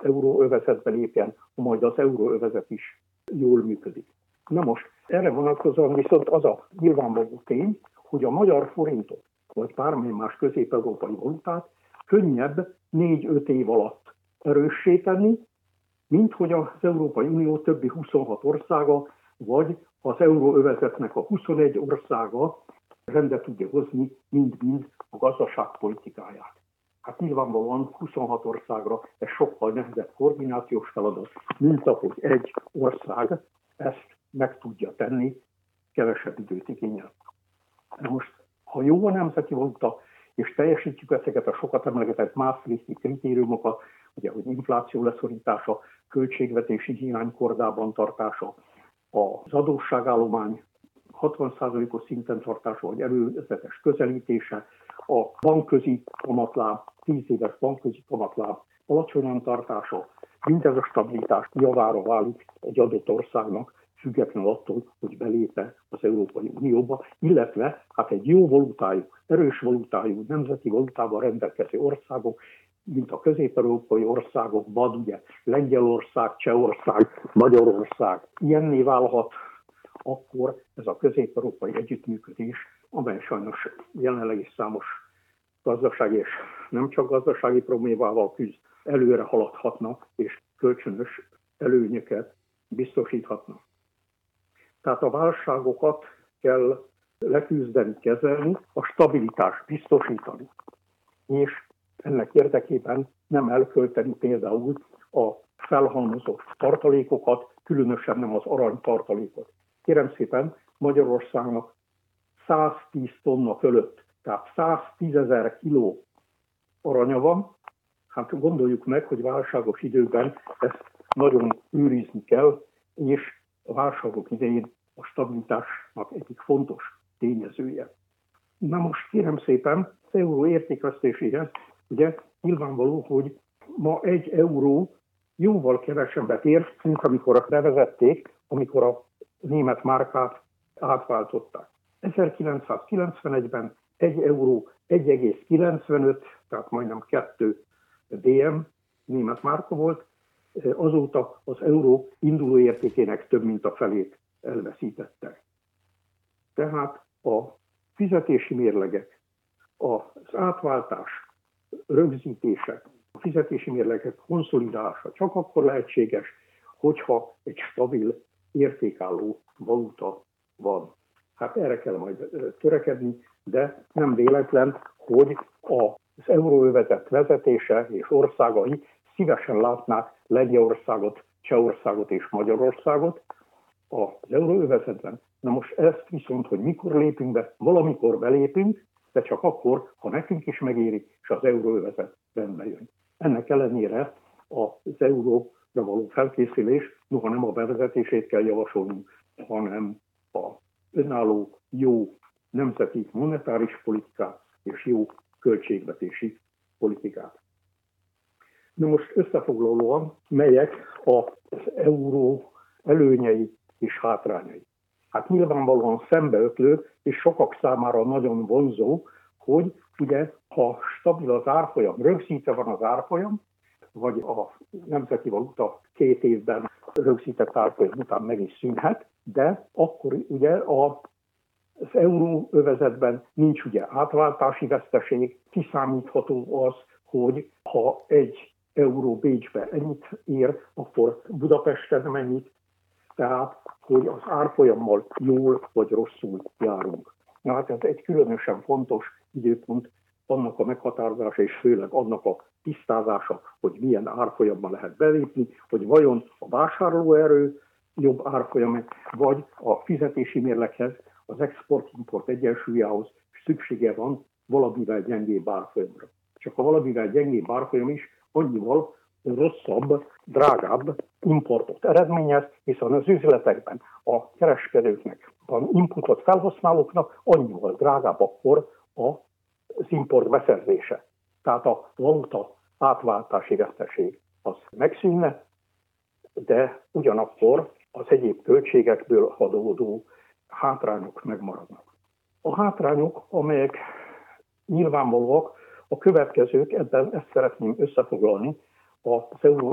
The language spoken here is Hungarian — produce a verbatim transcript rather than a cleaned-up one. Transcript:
euróövezetbe lépjen, majd az euróövezet is jól működik. Na most, erre vonatkozóan viszont az a nyilvánvaló tény, hogy a magyar forintot, vagy bármely más közép-európai valutát könnyebb négy-öt év alatt erőssé tenni, mint hogy az Európai Unió többi huszonhat országa, vagy az euróövezetnek a huszonegy országa rendbe tudja hozni mind-mind a gazdaságpolitikáját. Hát nyilvánvalóan huszonhat országra ez sokkal nehezebb koordinációs feladat, mint ahogy egy ország ezt meg tudja tenni, kevesebb időt igényel. Na most, ha jó a nemzeti valuta, és teljesítjük ezeket a sokat emlegetett Maastrichti kritériumokat, ugye, hogy infláció leszorítása, költségvetési hiány kordában tartása, az adósságállomány hatvan százalékos szinten tartása, vagy előzetes közelítése, a bankközi kamatláb, tíz éves bankközi kamatláb alacsonyan tartása, mindez a stabilitás javára válik egy adott országnak, függetlenül attól, hogy belépe az Európai Unióba, illetve hát egy jó valutájú, erős valutájú, nemzeti valutával rendelkező országok, mint a közép-európai országokban, ugye Lengyelország, Csehország, Magyarország ilyenné válhat, akkor ez a közép-európai együttműködés, amely sajnos jelenleg is számos gazdasági és nem csak gazdasági problémával küzd, előre haladhatna és kölcsönös előnyöket biztosíthatna. Tehát a válságokat kell leküzdeni, kezelni, a stabilitást biztosítani. És ennek érdekében nem elkölteni például a felhalmozott tartalékokat, különösen nem az aranytartalékot. Kérem szépen, Magyarországnak száztíz tonna fölött, tehát száztízezer kiló aranya van. Hát gondoljuk meg, hogy válságos időben ezt nagyon őrizni kell, és a válságok idején a stabilitásnak egyik fontos tényezője. Na most kérem szépen, az euró értékvesztéséhez, ugye nyilvánvaló, hogy ma egy euró jóval kevesebbet ér, mint amikor bevezették, amikor a német márkát átváltották. ezerkilencszázkilencvenegyben egy euró egy egész kilencvenöt, tehát majdnem kettő dé em német márka volt, azóta az euró induló értékének több mint a felét elveszítette. Tehát a fizetési mérlegek, az átváltás rögzítése, a fizetési mérlegek konszolidálása csak akkor lehetséges, hogyha egy stabil, értékálló valuta van. Hát erre kell majd törekedni, de nem véletlen, hogy az euróövezet vezetése és országai szívesen látnák Lengyelországot, Csehországot és Magyarországot az euróövezetben. Na most ezt viszont, hogy mikor lépünk be, valamikor belépünk, de csak akkor, ha nekünk is megéri, és az euróövezet rendbe jön. Ennek ellenére az euróra való felkészülés, noha nem a bevezetését kell javasolnunk, hanem a önálló, jó nemzeti monetáris politikát és jó költségvetési politikát. Na most összefoglalóan, melyek az euró előnyei és hátrányai? Hát nyilvánvalóan szembeötlő és sokak számára nagyon vonzó, hogy ugye, ha stabil az árfolyam, rögzítve van az árfolyam, vagy a nemzeti valuta két évben rögzített árfolyam után meg is szűnhet, de akkor ugye a az euróövezetben nincs ugye átváltási veszteség, kiszámítható az, hogy ha egy euró Bécsbe ennyit ér, akkor Budapesten mennyit, tehát hogy az árfolyammal jól vagy rosszul járunk. Na hát ez egy különösen fontos időpont, annak a meghatározása és főleg annak a tisztázása, hogy milyen árfolyamban lehet belépni, hogy vajon a vásárlóerő jobb árfolyam, vagy a fizetési mérleghez, az export-import egyensúlyához szüksége van valamivel gyengébb árfolyamra. Csak a valamivel gyengébb árfolyam is annyival rosszabb, drágább importot eredményez, hiszen az üzletekben a kereskedőknek, az inputot felhasználóknak annyival drágább akkor az import beszerzése. Tehát a valuta átváltási veszteség az megszűnne, de ugyanakkor az egyéb költségekből adódó hátrányok megmaradnak. A hátrányok, amelyek nyilvánvalóak, a következők, ebben ezt szeretném összefoglalni, az euró